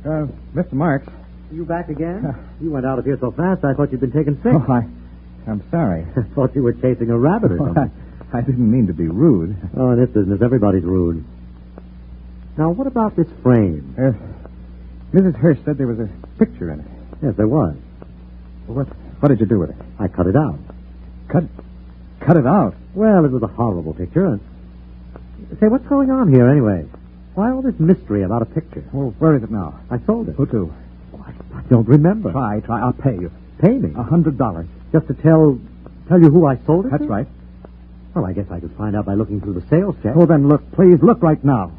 Mr. Marks. You back again? You went out of here so fast, I thought you'd been taken sick. Oh, I'm sorry. I thought you were chasing a rabbit or something. I didn't mean to be rude. Oh, in this business, everybody's rude. Now, what about this frame? Mrs. Hirsch said there was a picture in it. Yes, there was. What did you do with it? I cut it out. Cut it out? Well, it was a horrible picture. Say, what's going on here anyway? Why all this mystery about a picture? Well, where is it now? I sold it. Who to? I don't remember. Try. I'll pay you. Pay me? $100. Just to tell you who I sold it That's to? right. Well, I guess I could find out by looking through the sales check. Oh, then look, please, look right now.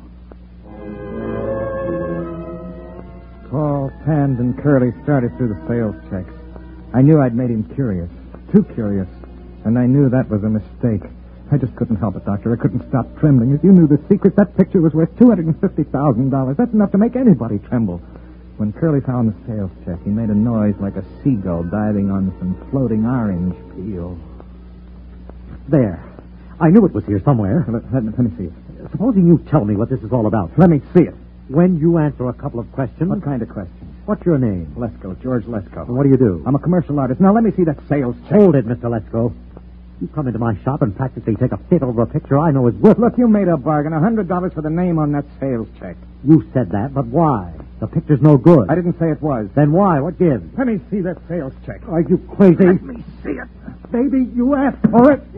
Paul, Tand, and Curly started through the sales checks. I knew I'd made him curious. Too curious. And I knew that was a mistake. I just couldn't help it, Doctor. I couldn't stop trembling. If you knew the secret, that picture was worth $250,000. That's enough to make anybody tremble. When Curly found the sales check, he made a noise like a seagull diving on some floating orange peel. There. I knew it was here somewhere. Let me see it. Supposing you tell me what this is all about. Let me see it. When you answer a couple of questions... What kind of questions? What's your name? Lesko, George Lesko. And what do you do? I'm a commercial artist. Now, let me see that sales check. Hold it, Mr. Lesko. You come into my shop and practically take a fit over a picture I know is worth... Look, you made a bargain. $100 for the name on that sales check. You said that, but why? The picture's no good. I didn't say it was. Then why? What gives? Let me see that sales check. Are you crazy? Let me see it. Baby, you asked for it.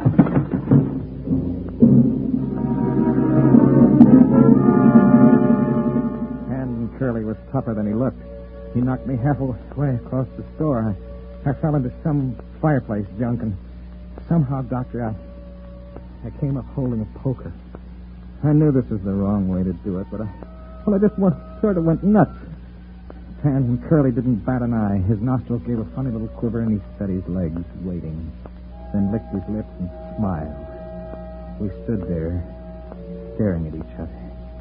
And Curly was tougher than he looked. He knocked me halfway across the store. I fell into some fireplace junk, and somehow, Doctor, I came up holding a poker. I knew this was the wrong way to do it, but I just sort of went nuts. Tan and Curly didn't bat an eye. His nostrils gave a funny little quiver, and he set his legs, waiting. Then licked his lips and smiled. We stood there, staring at each other.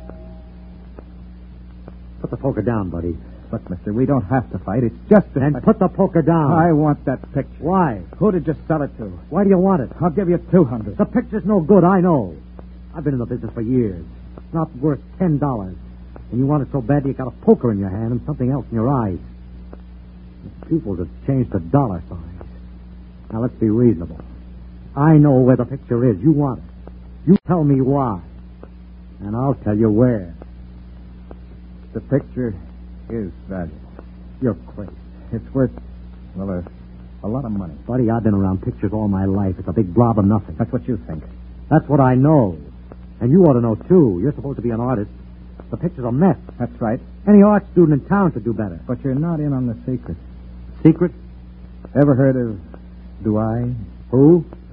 Put the poker down, buddy. Look, mister, we don't have to fight. It's just a... Then put the poker down. I want that picture. Why? Who did you sell it to? Why do you want it? I'll give you $200. The picture's no good, I know. I've been in the business for years. It's not worth $10. And you want it so bad you got a poker in your hand and something else in your eyes. The pupils have changed to dollar signs. Now, let's be reasonable. I know where the picture is. You want it. You tell me why. And I'll tell you where. The picture is valuable. You're crazy. It's worth, well, a lot of money. Buddy, I've been around pictures all my life. It's a big blob of nothing. That's what you think. That's what I know. And you ought to know, too. You're supposed to be an artist. The picture's a mess. That's right. Any art student in town should do better. But you're not in on the secret. Secret? Ever heard of Do I? Who?